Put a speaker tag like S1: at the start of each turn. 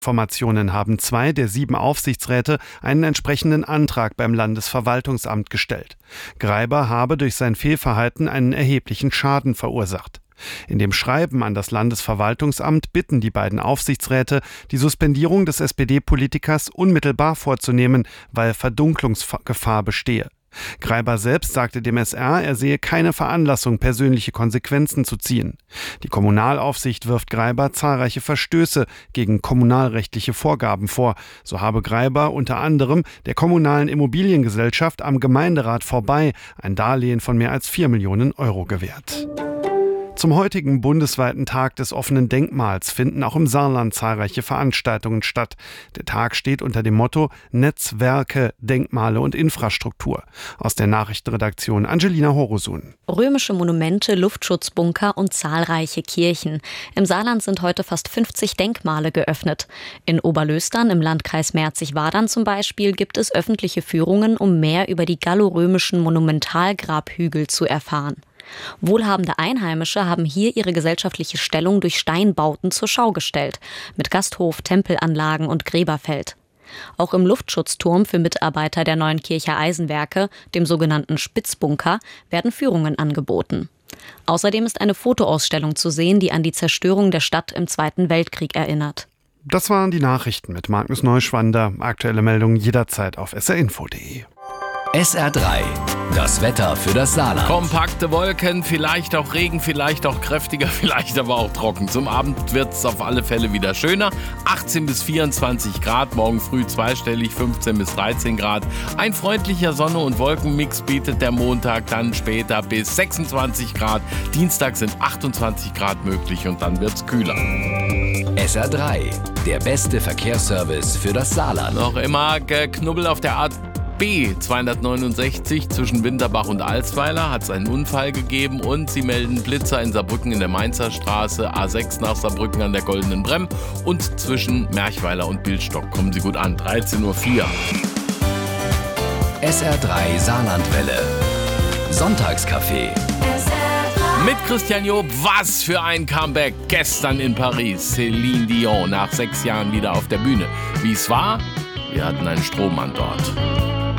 S1: Informationen haben 2 der 7 Aufsichtsräte einen entsprechenden Antrag beim Landesverwaltungsamt gestellt. Greiber habe durch sein Fehlverhalten einen erheblichen Schaden verursacht. In dem Schreiben an das Landesverwaltungsamt bitten die beiden Aufsichtsräte, die Suspendierung des SPD-Politikers unmittelbar vorzunehmen, weil Verdunklungsgefahr bestehe. Greiber selbst sagte dem SR, er sehe keine Veranlassung, persönliche Konsequenzen zu ziehen. Die Kommunalaufsicht wirft Greiber zahlreiche Verstöße gegen kommunalrechtliche Vorgaben vor. So habe Greiber unter anderem der kommunalen Immobiliengesellschaft am Gemeinderat vorbei ein Darlehen von mehr als 4 Millionen Euro gewährt. Zum heutigen bundesweiten Tag des offenen Denkmals finden auch im Saarland zahlreiche Veranstaltungen statt. Der Tag steht unter dem Motto Netzwerke, Denkmale und Infrastruktur. Aus der Nachrichtenredaktion Angelina Horosun.
S2: Römische Monumente, Luftschutzbunker und zahlreiche Kirchen. Im Saarland sind heute fast 50 Denkmale geöffnet. In Oberlöstern im Landkreis Merzig-Wadern zum Beispiel gibt es öffentliche Führungen, um mehr über die gallorömischen Monumentalgrabhügel zu erfahren. Wohlhabende Einheimische haben hier ihre gesellschaftliche Stellung durch Steinbauten zur Schau gestellt, mit Gasthof, Tempelanlagen und Gräberfeld. Auch im Luftschutzturm für Mitarbeiter der Neuenkircher Eisenwerke, dem sogenannten Spitzbunker, werden Führungen angeboten. Außerdem ist eine Fotoausstellung zu sehen, die an die Zerstörung der Stadt im Zweiten Weltkrieg erinnert.
S1: Das waren die Nachrichten mit Magnus Neuschwander. Aktuelle Meldungen jederzeit auf srinfo.de.
S3: SR3, das Wetter für das Saarland.
S4: Kompakte Wolken, vielleicht auch Regen, vielleicht auch kräftiger, vielleicht aber auch trocken. Zum Abend wird es auf alle Fälle wieder schöner. 18 bis 24 Grad, morgen früh zweistellig, 15 bis 13 Grad. Ein freundlicher Sonne- und Wolkenmix bietet der Montag, dann später bis 26 Grad. Dienstag sind 28 Grad möglich und dann wird's kühler.
S3: SR3, der beste Verkehrsservice für das Saarland.
S4: Noch immer Knubbel auf der Art B 269 zwischen Winterbach und Alsweiler hat es einen Unfall gegeben und sie melden Blitzer in Saarbrücken in der Mainzer Straße, A6 nach Saarbrücken an der Goldenen Bremm und zwischen Merchweiler und Bildstock. Kommen Sie gut an, 13:04 Uhr.
S3: SR3 Saarlandwelle. Sonntagscafé.
S4: Mit Christian Job, was für ein Comeback gestern in Paris. Céline Dion nach 6 Jahren wieder auf der Bühne. Wie es war? Wir hatten einen Strohmann dort.